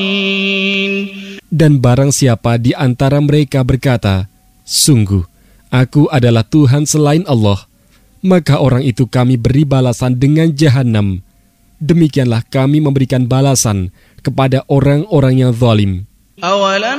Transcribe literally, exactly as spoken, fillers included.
Dan barang siapa di antara mereka berkata, sungguh, aku adalah Tuhan selain Allah, maka orang itu kami beri balasan dengan Jahannam. Demikianlah kami memberikan balasan kepada orang-orang yang zalim.